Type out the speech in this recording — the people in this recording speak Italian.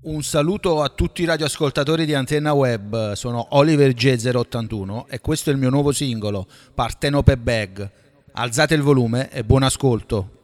Un saluto a tutti i radioascoltatori di Antenna Web, sono Oliver J081 e questo è il mio nuovo singolo, Partenope Bag. Alzate il volume e buon ascolto.